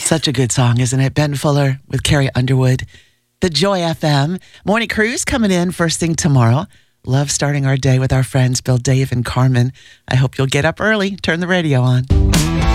Such a good song, isn't it? Ben Fuller with Carrie Underwood. The Joy FM. Morning cruise coming in first thing tomorrow. Love starting our day with our friends Bill, Dave, and Carmen. I hope you'll get up early. Turn the radio on.